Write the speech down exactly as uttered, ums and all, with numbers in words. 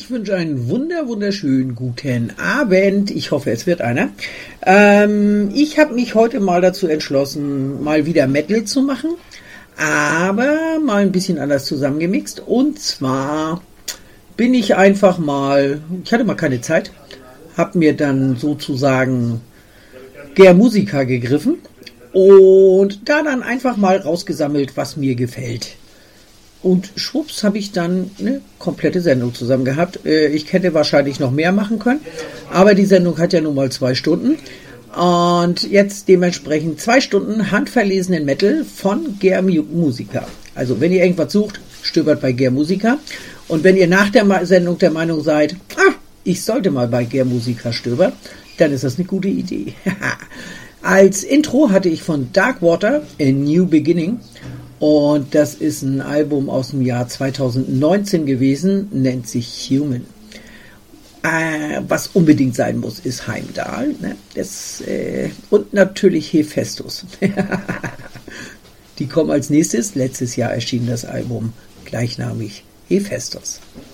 Ich wünsche einen wunder, wunderschönen guten Abend. Ich hoffe, es wird einer. Ähm, ich habe mich heute mal dazu entschlossen, mal wieder Metal zu machen, aber mal ein bisschen anders zusammengemixt. Und zwar bin ich einfach mal, ich hatte mal keine Zeit, habe mir dann sozusagen Ger Musica gegriffen und da dann einfach mal rausgesammelt, was mir gefällt. Und schwupps habe ich dann eine komplette Sendung zusammen gehabt. Ich hätte wahrscheinlich noch mehr machen können, aber die Sendung hat ja nun mal zwei Stunden. Und jetzt dementsprechend zwei Stunden handverlesenen Metal von Ger Musica. Also wenn ihr irgendwas sucht, stöbert bei Ger Musica. Und wenn ihr nach der Sendung der Meinung seid, ah, ich sollte mal bei Ger Musica stöbern, dann ist das eine gute Idee. Als Intro hatte ich von Darkwater A New Beginning. Und das ist ein Album aus dem Jahr zweitausendneunzehn gewesen, nennt sich Human. Äh, was unbedingt sein muss, ist Heimdall. Ne? Das, äh, und natürlich Hephaestus. Die kommen als nächstes. Letztes Jahr erschien das Album gleichnamig Hephaestus.